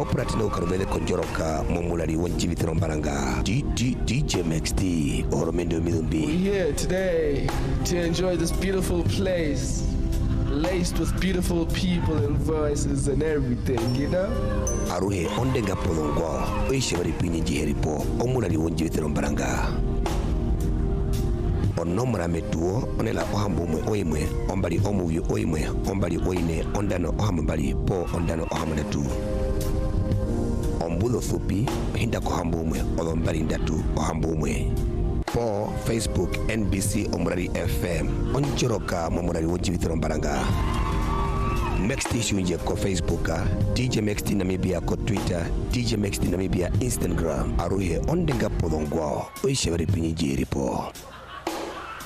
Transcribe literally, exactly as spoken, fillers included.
Mopratino Carvede Conjoroka, Momulari, one G V Trombaranga, D D DJ Max T, or Mendo Milumbi. We're here today to enjoy this beautiful place, laced with beautiful people and voices and everything, you know? Aruhe, Ondenga Polongo, Oishavari Piniji Heripo, Omulari, one G V Trombaranga. Onomra metuo onela ohambume oimwe ombali omuyu oimwe ombali oine ondano ohambali po ondano ohamanatu ombulo fupi hinda kohambumwe olombali ndatu ohambumwe po Facebook N B C Omurari F M onchoroka momurari wonjibitiro mbaranga Mexti shunje ko Facebook D J Mexti Namibia ko Twitter D J Mexti Namibia Instagram aruhe ondenga polongwa oishebari pinyijiri po